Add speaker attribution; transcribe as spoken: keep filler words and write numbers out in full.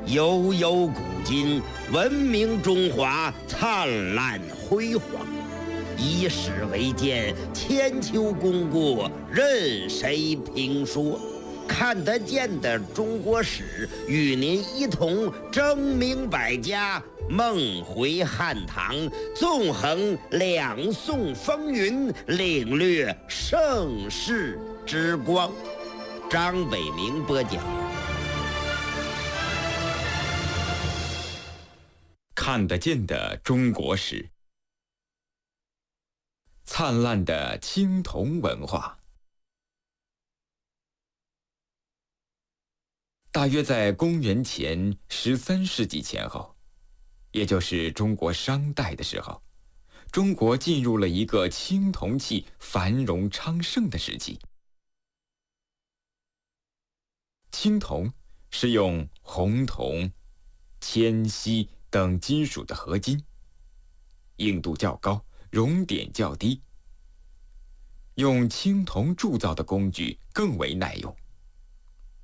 Speaker 1: 悠悠古今，文明中华灿烂辉煌。以史为鉴，千秋功过任谁评说。看得见的中国史，与您一同争鸣百家，梦回汉唐，纵横两宋风云，领略盛世之光。张伟明播讲。
Speaker 2: 看得见的中国史，灿烂的青铜文化。大约在公元前十三世纪前后，也就是中国商代的时候，中国进入了一个青铜器繁荣昌盛的时期。青铜是用红铜、铅锡等金属的合金，硬度较高，熔点较低。用青铜铸造的工具更为耐用，